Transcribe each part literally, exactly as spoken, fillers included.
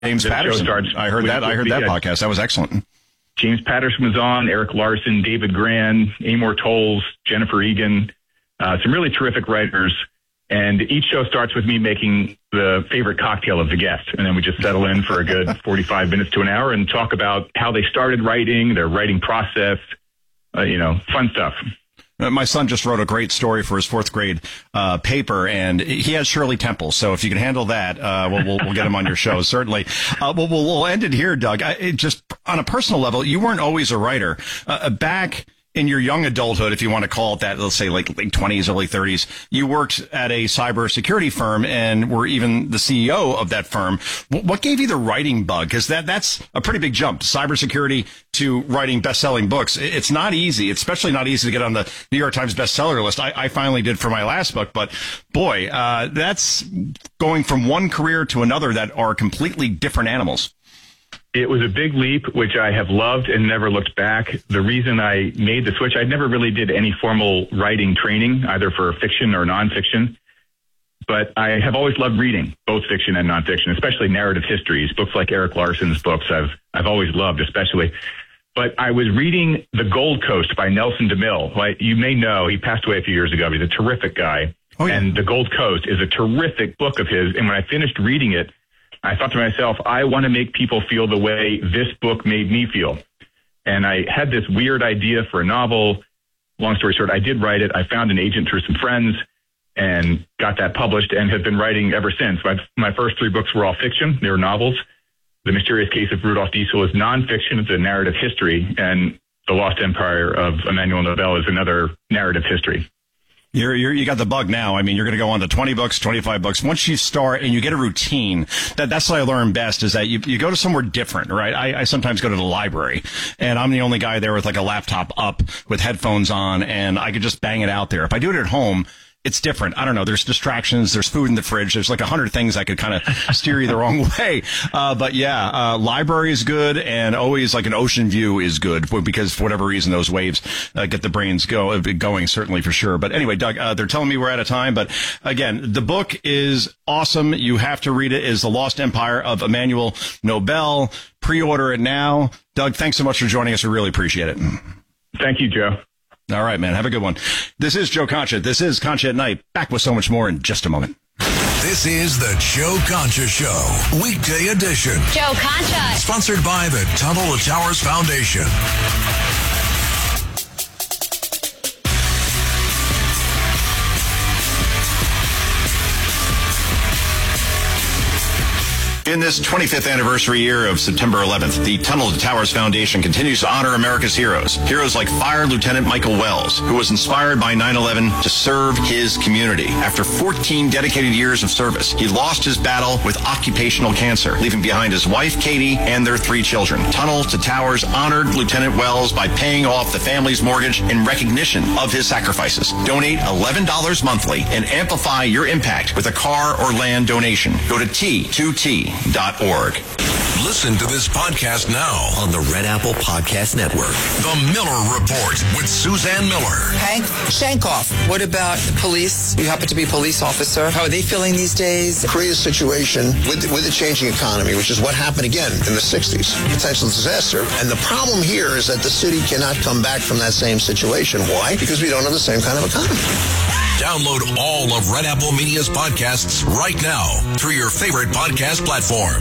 James Patterson. Starts I heard with, that. I heard that yeah, podcast. That was excellent. James Patterson was on, Eric Larson, David Gran, Amor Tolles, Jennifer Egan, uh, some really terrific writers. And each show starts with me making the favorite cocktail of the guest. And then we just settle in for a good forty-five minutes to an hour and talk about how they started writing, their writing process, uh, you know, fun stuff. My son just wrote a great story for his fourth grade uh, paper, and he has Shirley Temple. So if you can handle that, uh, we'll, we'll, we'll get him on your show, certainly. Uh, we'll, we'll, we'll end it here, Doug. I, it just on a personal level, you weren't always a writer. Uh, back in your young adulthood, if you want to call it that, let's say like late twenties, early thirties, you worked at a cybersecurity firm and were even the C E O of that firm. What gave you the writing bug? Because that, that's a pretty big jump, cybersecurity to writing best-selling books. It's not easy. It's especially not easy to get on the New York Times bestseller list. I, I finally did for my last book, but boy, uh, that's going from one career to another that are completely different animals. It was a big leap, which I have loved and never looked back. The reason I made the switch, I never really did any formal writing training, either for fiction or nonfiction. But I have always loved reading, both fiction and nonfiction, especially narrative histories. Books like Eric Larson's books I've I've always loved, especially. But I was reading The Gold Coast by Nelson DeMille. Who I, you may know, he passed away a few years ago. He's a terrific guy. Oh, yeah. And The Gold Coast is a terrific book of his. And when I finished reading it, I thought to myself, I want to make people feel the way this book made me feel. And I had this weird idea for a novel. Long story short, I did write it. I found an agent through some friends and got that published and have been writing ever since. My, my first three books were all fiction. They were novels. The Mysterious Case of Rudolph Diesel is nonfiction. It's a narrative history. And The Lost Empire of Emmanuel Nobel is another narrative history. You're, you're, you got the bug now. I mean, you're going to go on to twenty books, twenty-five books. Once you start and you get a routine, that, that's what I learned best is that you, you go to somewhere different, right? I, I sometimes go to the library and I'm the only guy there with like a laptop up with headphones on and I could just bang it out there. If I do it at home, it's different. I don't know. There's distractions. There's food in the fridge. There's like a hundred things that could kind of steer you the wrong way. Uh, but yeah, uh, library is good and always like an ocean view is good because for whatever reason, those waves uh, get the brains go going, certainly for sure. But anyway, Doug, uh, they're telling me we're out of time. But again, the book is awesome. You have to read it. Is The Lost Empire of Emmanuel Nobel. Pre-order it now. Doug, thanks so much for joining us. We really appreciate it. Thank you, Joe. All right, man. Have a good one. This is Joe Concha. This is Concha at Night. Back with so much more in just a moment. This is the Joe Concha Show, weekday edition. Joe Concha. Sponsored by the Tunnel to Towers Foundation. In this twenty-fifth anniversary year of September eleventh, the Tunnel to Towers Foundation continues to honor America's heroes. Heroes like Fire Lieutenant Michael Wells, who was inspired by nine eleven to serve his community. After fourteen dedicated years of service, he lost his battle with occupational cancer, leaving behind his wife, Katie, and their three children. Tunnel to Towers honored Lieutenant Wells by paying off the family's mortgage in recognition of his sacrifices. Donate eleven dollars monthly and amplify your impact with a car or land donation. Go to T two T dot org. Listen to this podcast now on the Red Apple Podcast Network. The Miller Report with Suzanne Miller. Hank Shankoff. What about the police? You happen to be a police officer. How are they feeling these days? Create a situation with, with a changing economy, which is what happened again in the sixties. Potential disaster. And the problem here is that the city cannot come back from that same situation. Why? Because we don't have the same kind of economy. Download all of Red Apple Media's podcasts right now through your favorite podcast platform.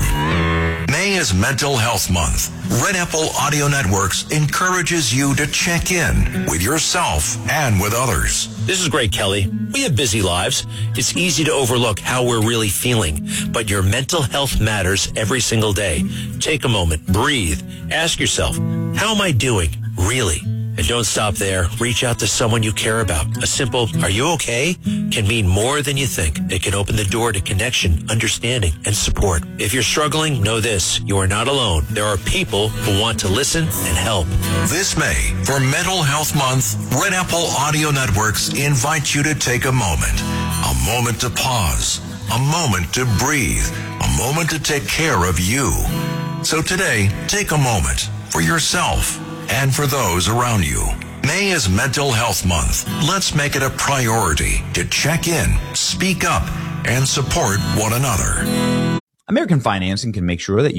May is Mental Health Month. Red Apple Audio Networks encourages you to check in with yourself and with others. This is Greg Kelly. We have busy lives. It's easy to overlook how we're really feeling, but your mental health matters every single day. Take a moment, breathe, ask yourself, how am I doing, really? And don't stop there. Reach out to someone you care about. A simple, are you okay? Can mean more than you think. It can open the door to connection, understanding, and support. If you're struggling, know this. You are not alone. There are people who want to listen and help. This May, for Mental Health Month, Red Apple Audio Networks invite you to take a moment. A moment to pause. A moment to breathe. A moment to take care of you. So today, take a moment for yourself and for those around you. May is Mental Health Month. Let's make it a priority to check in, speak up, and support one another. American Financing can make sure that